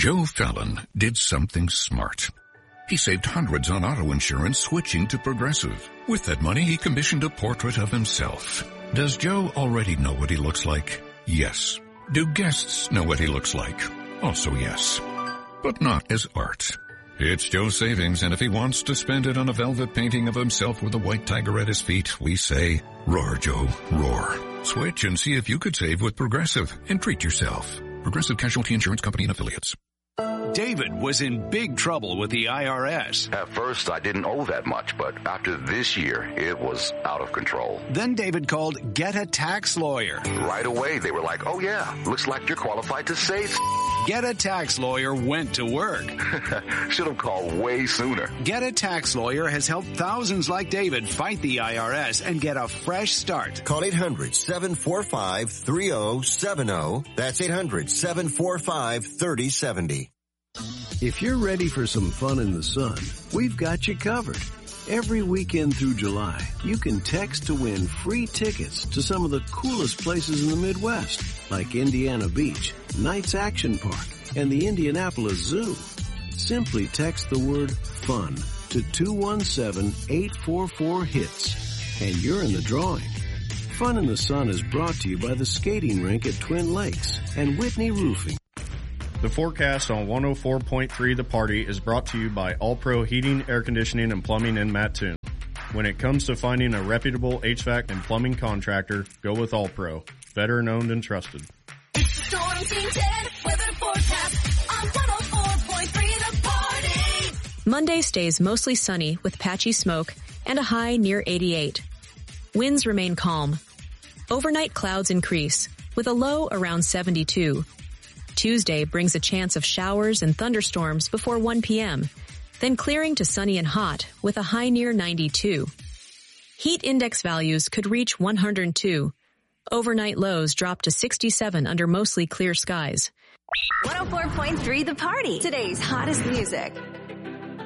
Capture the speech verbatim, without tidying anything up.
Joe Fallon did something smart. He saved hundreds on auto insurance switching to Progressive. With that money, he commissioned a portrait of himself. Does Joe already know what he looks like? Yes. Do guests know what he looks like? Also yes. But not as art. It's Joe's savings, and if he wants to spend it on a velvet painting of himself with a white tiger at his feet, we say, roar, Joe, roar. Switch and see if you could save with Progressive and treat yourself. Progressive Casualty Insurance Company and Affiliates. David was in big trouble with the I R S. At first, I didn't owe that much, but after this year, it was out of control. Then David called Get a Tax Lawyer. Right away, they were like, oh yeah, looks like you're qualified to save. Get a Tax Lawyer went to work. Should have called way sooner. Get a Tax Lawyer has helped thousands like David fight the I R S and get a fresh start. Call eight hundred, seven four five, three oh seven oh. That's eight hundred, seven four five, three oh seven oh. If you're ready for some fun in the sun, we've got you covered. Every weekend through July, you can text to win free tickets to some of the coolest places in the Midwest, like Indiana Beach, Knights Action Park, and the Indianapolis Zoo. Simply text the word FUN to two one seven, eight four four, HITS, and you're in the drawing. Fun in the Sun is brought to you by the skating rink at Twin Lakes and Whitney Roofing. The forecast on one oh four point three The Party is brought to you by All Pro Heating, Air Conditioning, and Plumbing in Mattoon. When it comes to finding a reputable H V A C and plumbing contractor, go with All Pro. Veteran owned and trusted. It's the Storm Team ten weather forecast on one oh four point three The Party. Monday stays mostly sunny with patchy smoke and a high near eighty-eight. Winds remain calm. Overnight clouds increase with a low around seventy-two. Tuesday brings a chance of showers and thunderstorms before one p.m., then clearing to sunny and hot with a high near ninety-two. Heat index values could reach one hundred two. Overnight lows drop to sixty-seven under mostly clear skies. one oh four point three The Party, today's hottest music.